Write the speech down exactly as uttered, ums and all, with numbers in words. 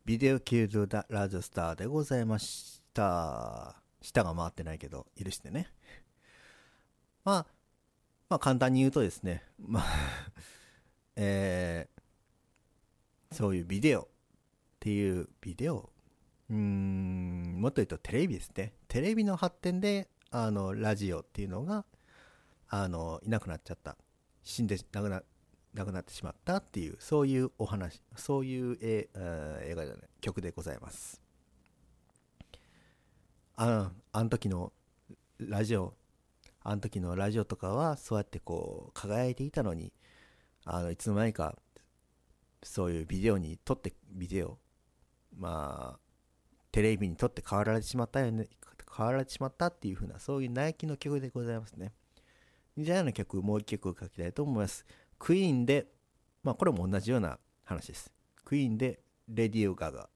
ビデオキルドラジオスターでございました。舌が回ってないけど、許してね。まあ、まあ簡単に言うとですね、まあえー、そういうビデオっていうビデオ、うーん、もっと言うとテレビですね。テレビの発展で、あの、ラジオっていうのが、あの、いなくなっちゃった。死んで、なくな、なくなってしまったっていう、そういうお話、そういうえー映画じゃない、曲でございます。ああの時のラジオ、あの時のラジオとかはそうやってこう輝いていたのに、あのいつの間にかそういうビデオに撮ってビデオ、まあテレビに撮って変わられてしまったよね、変わられてしまったっていう風な、そういう泣きの曲でございますね。じゃあの曲もう一曲書きたいと思います。クイーンで、まあこれも同じような話です。クイーンでレディオガガ。